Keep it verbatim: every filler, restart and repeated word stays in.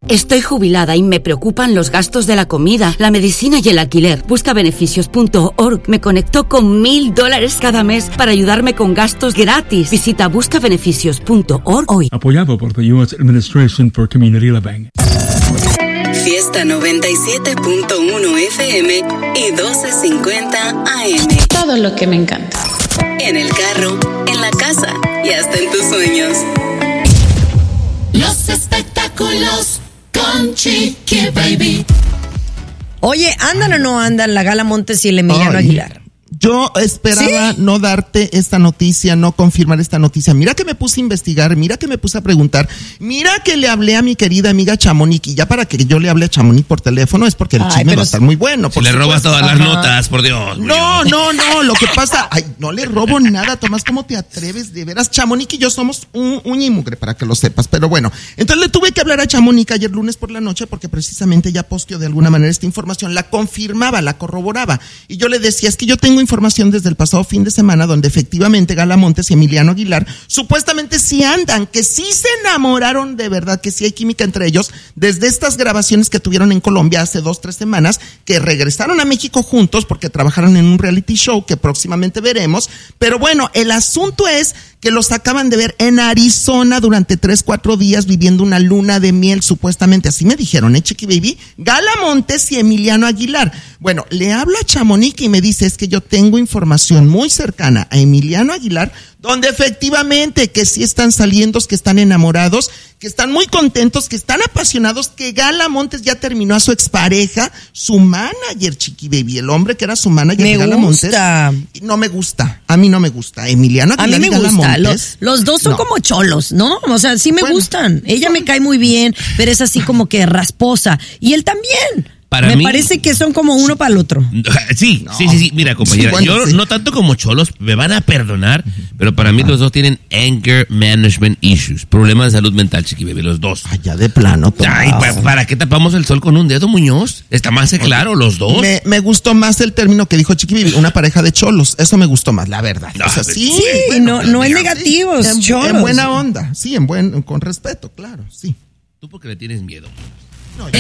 Estoy jubilada y me preocupan los gastos de la comida, la medicina y el alquiler. Busca Beneficios punto org me conectó con mil dólares cada mes para ayudarme con gastos gratis. Visita Busca Beneficios punto org hoy. Apoyado por the U S Administration for Community Living. Fiesta noventa y siete punto uno F M y doce cincuenta A M. Todo lo que me encanta. En el carro, en la casa y hasta en tus sueños. Los espectáculos con Chiqui Baby. Oye, ¿andan o no andan la Gala Montes y el Emiliano Ay, Aguilar? Yo esperaba ¿Sí? no darte esta noticia, no confirmar esta noticia. Mira que me puse a investigar, mira que me puse a preguntar, mira que le hablé a mi querida amiga Chamonix, y ya para que yo le hable a Chamonix por teléfono es porque el Ay, chisme pero va a estar muy bueno. Si le robas todas las notas, por Dios. No, no, no, lo que pasa, ay, no le robo nada, Tomás, ¿cómo te atreves? De veras, Chamonix y yo somos un uña y mugre, para que lo sepas, pero bueno, entonces le tuve que hablar a Chamonix ayer lunes por la noche porque precisamente ya posteó de alguna manera esta información, la confirmaba, la corroboraba, y yo le decía, es que yo tengo información desde el pasado fin de semana donde efectivamente Gala Montes y Emiliano Aguilar supuestamente sí andan, que sí se enamoraron de verdad, que sí hay química entre ellos, desde estas grabaciones que tuvieron en Colombia hace dos, tres semanas, que regresaron a México juntos porque trabajaron en un reality show que próximamente veremos, pero bueno, el asunto es que los acaban de ver en Arizona durante tres, cuatro días viviendo una luna de miel, supuestamente, así me dijeron, ¿eh, Chiqui Baby? Gala Montes y Emiliano Aguilar. Bueno, le habla a Chamonix y me dice, es que yo tengo información muy cercana a Emiliano Aguilar, donde efectivamente que sí están saliendo, que están enamorados, que están muy contentos, que están apasionados, que Gala Montes ya terminó a su expareja, su manager, Chiqui Baby, el hombre que era su manager Me de Gala gusta. Montes. No me gusta, a mí no me gusta. Emiliano A Aguilar mí me y Gala gusta. Montes, Los, los dos son no. como cholos, ¿no? O sea, sí me Bueno, gustan. Ella me cae muy bien, pero es así como que rasposa. Y él también. Para me mí- parece que son como uno para el otro. Sí, No. sí, sí, sí. Mira, compañera, Sí, bueno, yo sí. no tanto como cholos, me van a perdonar, pero para mí los dos tienen anger management issues, problemas de salud mental, Chiqui Baby, los dos. Allá de plano, Tomás. Ay, ¿pa- ¿para qué tapamos el sol con un dedo, Muñoz? Está más que claro, los dos. Me, me gustó más el término que dijo Chiqui Baby, una pareja de cholos. Eso me gustó más, la verdad. No, o sea, pero- sí. Sí, bueno, no, no es mira, negativo, sí, en, cholos. en buena onda, sí, en buen, con respeto, claro, sí. Tú porque le tienes miedo.